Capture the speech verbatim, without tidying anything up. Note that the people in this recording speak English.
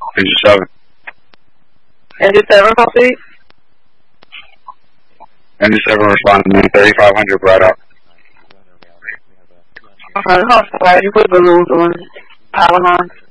Engine seven. Engine seven, proceed. Engine seven responding to thirty-five hundred right up. Okay, hold on. You put balloons on power line.